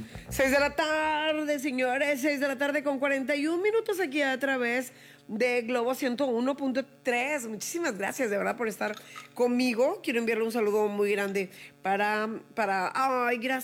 6 de la tarde, señores, 6 de la tarde con 41 minutos aquí a través de Globo 101.3. Muchísimas gracias de verdad por estar conmigo. Quiero enviarle un saludo muy grande para ay, gracias.